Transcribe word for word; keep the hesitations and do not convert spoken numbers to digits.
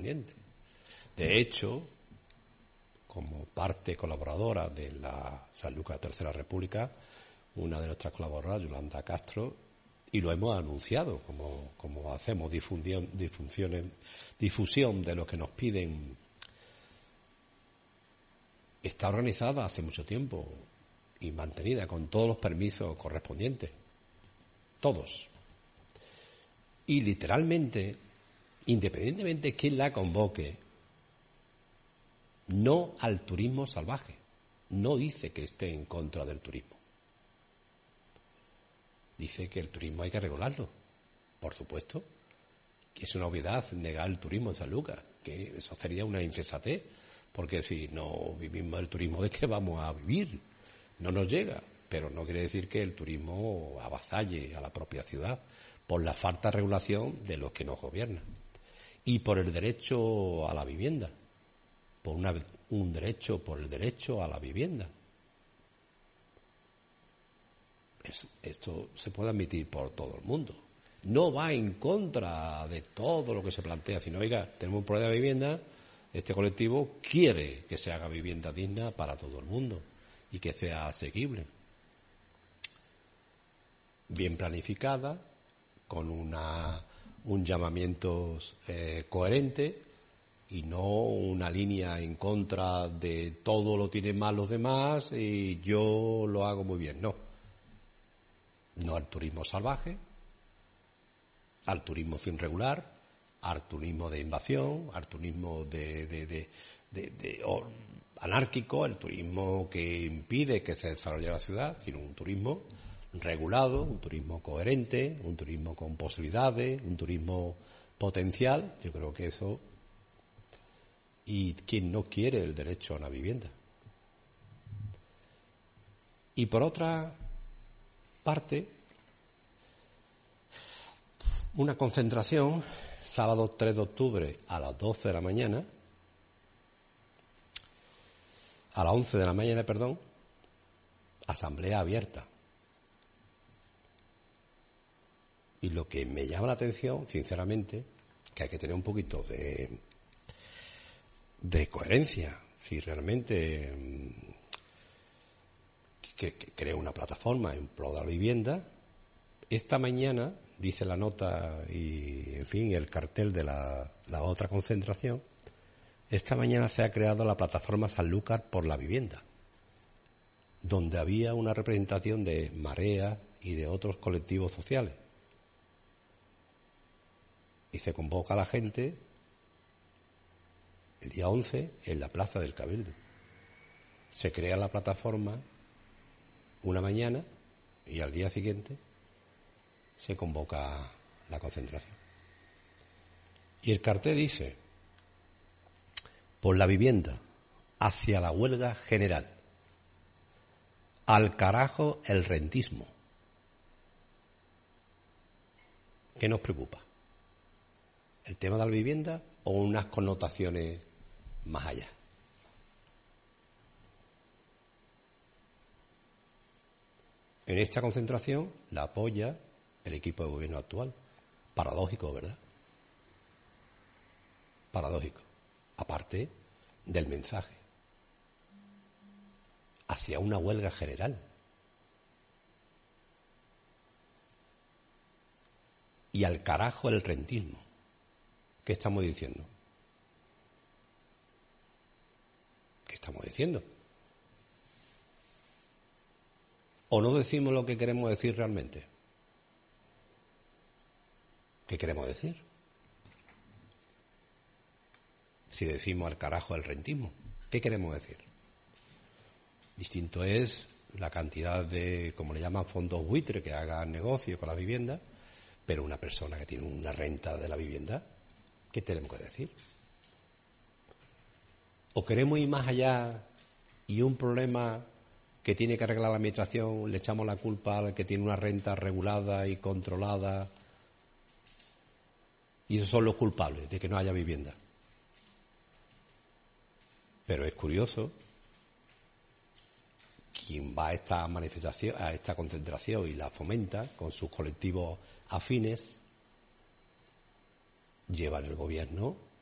correspondiente. De hecho, como parte colaboradora de la Sanlúcar Tercera República, una de nuestras colaboradoras, Yolanda Castro, y lo hemos anunciado, como, como hacemos difusión, difusión, difusión de lo que nos piden, está organizada hace mucho tiempo y mantenida con todos los permisos correspondientes, todos. Y literalmente, independientemente de quién la convoque, no al turismo salvaje. No dice que esté en contra del turismo. Dice que el turismo hay que regularlo. Por supuesto, que es una obviedad negar el turismo en Sanlúcar, que eso sería una insensatez, porque si no vivimos el turismo, ¿de qué vamos a vivir? No nos llega, pero no quiere decir que el turismo avasalle a la propia ciudad por la falta de regulación de los que nos gobiernan y por el derecho a la vivienda, por una, un derecho, por el derecho a la vivienda. Es, esto se puede admitir por todo el mundo. No va en contra de todo lo que se plantea, sino, oiga, tenemos un problema de vivienda, este colectivo quiere que se haga vivienda digna para todo el mundo y que sea asequible, bien planificada, con una, un llamamiento eh, coherente y no una línea en contra de todo lo tienen mal los demás y yo lo hago muy bien. No. No al turismo salvaje, al turismo sin regular, al turismo de invasión, al turismo de, de, de, de, de oh, anárquico, el turismo que impide que se desarrolle la ciudad, sino un turismo regulado, un turismo coherente, un turismo con posibilidades, un turismo potencial. Yo creo que eso. Y quien no quiere el derecho a la vivienda. Y por otra parte, una concentración, sábado tres de octubre a las doce de la mañana, a las once de la mañana, perdón, asamblea abierta. Y lo que me llama la atención, sinceramente, que hay que tener un poquito de, de coherencia. Si realmente que, que cree una plataforma en pro de la vivienda, esta mañana, dice la nota y, en fin, el cartel de la, la otra concentración, esta mañana se ha creado la plataforma Sanlúcar por la vivienda, donde había una representación de Marea y de otros colectivos sociales. Y se convoca a la gente el día once en la Plaza del Cabildo. Se crea la plataforma una mañana y al día siguiente se convoca la concentración. Y el cartel dice: por la vivienda, hacia la huelga general, al carajo el rentismo. ¿Qué nos preocupa? ¿El tema de la vivienda o unas connotaciones más allá? En esta concentración la apoya el equipo de gobierno actual. Paradójico, ¿verdad? Paradójico. Aparte del mensaje hacia una huelga general. Y al carajo el rentismo. ¿Qué estamos diciendo? ¿Qué estamos diciendo? ¿O no decimos lo que queremos decir realmente? ¿Qué queremos decir? Si decimos al carajo el rentismo, ¿qué queremos decir? Distinto es la cantidad de, como le llaman, fondos buitre que hagan negocio con la vivienda, pero una persona que tiene una renta de la vivienda, ¿qué tenemos que decir? ¿O queremos ir más allá y un problema que tiene que arreglar la administración le echamos la culpa al que tiene una renta regulada y controlada y esos son los culpables de que no haya vivienda? Pero es curioso, quien va a esta manifestación, a esta concentración y la fomenta con sus colectivos afines, lleva en el gobierno